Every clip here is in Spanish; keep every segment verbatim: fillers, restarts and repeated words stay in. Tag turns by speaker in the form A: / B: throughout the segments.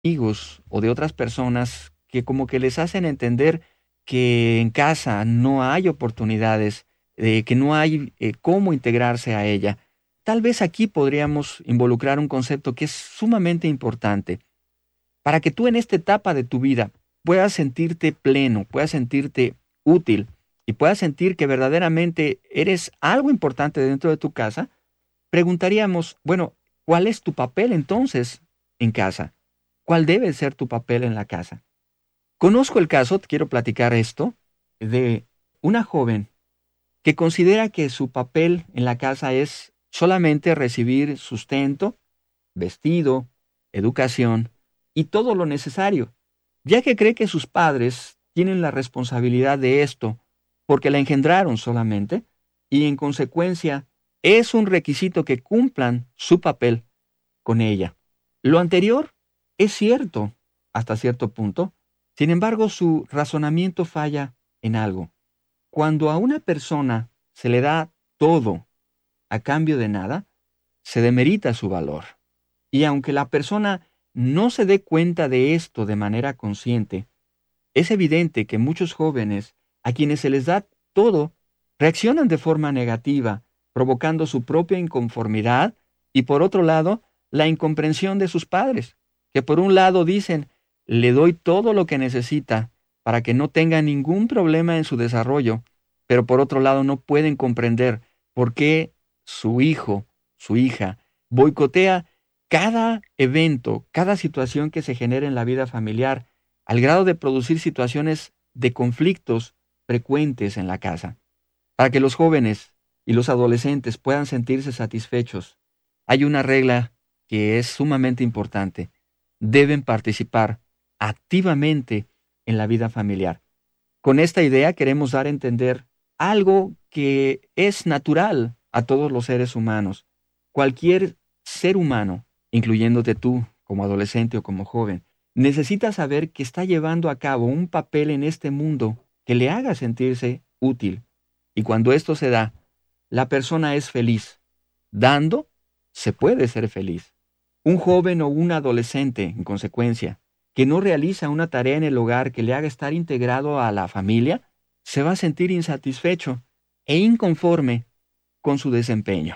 A: amigos o de otras personas que como que les hacen entender que en casa no hay oportunidades, eh, que no hay eh, cómo integrarse a ella. Tal vez aquí podríamos involucrar un concepto que es sumamente importante para que tú en esta etapa de tu vida puedas sentirte pleno, puedas sentirte útil y puedas sentir que verdaderamente eres algo importante dentro de tu casa. Preguntaríamos, bueno, ¿cuál es tu papel entonces en casa? ¿Cuál debe ser tu papel en la casa? Conozco el caso, te quiero platicar esto, de una joven que considera que su papel en la casa es solamente recibir sustento, vestido, educación y todo lo necesario, ya que cree que sus padres tienen la responsabilidad de esto porque la engendraron solamente y en consecuencia es un requisito que cumplan su papel con ella. Lo anterior es cierto hasta cierto punto, sin embargo su razonamiento falla en algo. Cuando a una persona se le da todo a cambio de nada, se demerita su valor. Y aunque la persona no se dé cuenta de esto de manera consciente, es evidente que muchos jóvenes a quienes se les da todo reaccionan de forma negativa, provocando su propia inconformidad y por otro lado, la incomprensión de sus padres, que por un lado dicen, le doy todo lo que necesita para que no tenga ningún problema en su desarrollo, pero por otro lado no pueden comprender por qué su hijo, su hija, boicotea cada evento, cada situación que se genera en la vida familiar, al grado de producir situaciones de conflictos frecuentes en la casa. Para que los jóvenes y los adolescentes puedan sentirse satisfechos, hay una regla que es sumamente importante. Deben participar activamente en la vida familiar. Con esta idea queremos dar a entender algo que es natural a todos los seres humanos. Cualquier ser humano, incluyéndote tú como adolescente o como joven, necesita saber que está llevando a cabo un papel en este mundo que le haga sentirse útil. Y cuando esto se da, la persona es feliz. Dando, se puede ser feliz. Un joven o un adolescente, en consecuencia, que no realiza una tarea en el hogar que le haga estar integrado a la familia, se va a sentir insatisfecho e inconforme con su desempeño.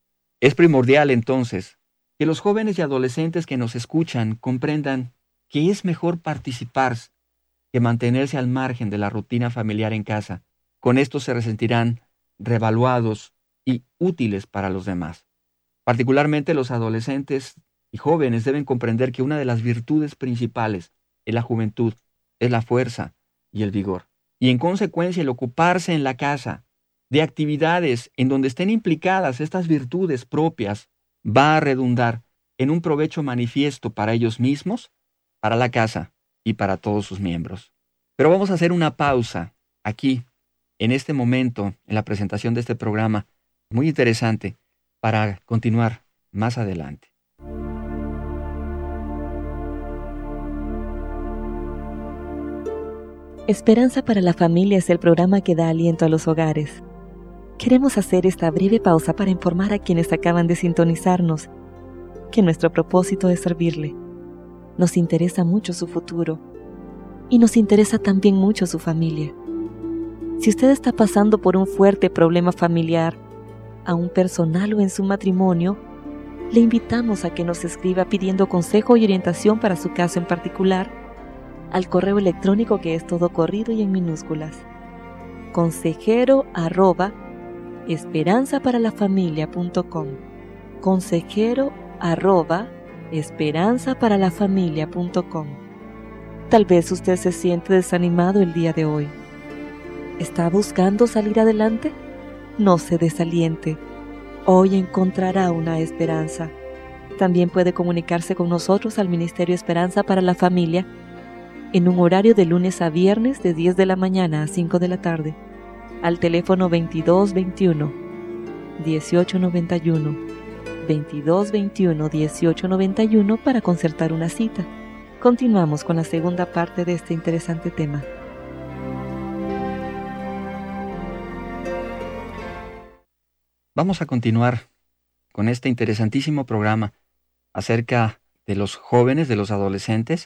A: Es primordial, entonces, que los jóvenes y adolescentes que nos escuchan comprendan que es mejor participar que mantenerse al margen de la rutina familiar en casa. Con esto se resentirán revaluados y útiles para los demás. Particularmente los adolescentes y jóvenes deben comprender que una de las virtudes principales en la juventud es la fuerza y el vigor. Y en consecuencia el ocuparse en la casa de actividades en donde estén implicadas estas virtudes propias va a redundar en un provecho manifiesto para ellos mismos, para la casa y para todos sus miembros. Pero vamos a hacer una pausa aquí, en este momento, en la presentación de este programa, muy interesante, para continuar más adelante.
B: Esperanza para la Familia es el programa que da aliento a los hogares. Queremos hacer esta breve pausa para informar a quienes acaban de sintonizarnos que nuestro propósito es servirle. Nos interesa mucho su futuro y nos interesa también mucho su familia. Si usted está pasando por un fuerte problema familiar, aún personal o en su matrimonio, le invitamos a que nos escriba pidiendo consejo y orientación para su caso en particular al correo electrónico que es todo corrido y en minúsculas. consejero arroba esperanza para la familia punto com. consejero arroba esperanza para la familia punto com. Tal vez usted se siente desanimado el día de hoy. ¿Está buscando salir adelante? No se desaliente. Hoy encontrará una esperanza. También puede comunicarse con nosotros al Ministerio Esperanza para la Familia en un horario de lunes a viernes de diez de la mañana a cinco de la tarde, al teléfono veintidós veintiuno, dieciocho noventa y uno, veintidós veintiuno, dieciocho noventa y uno para concertar una cita. Continuamos con la segunda parte de este interesante tema.
A: Vamos a continuar con este interesantísimo programa acerca de los jóvenes, de los adolescentes,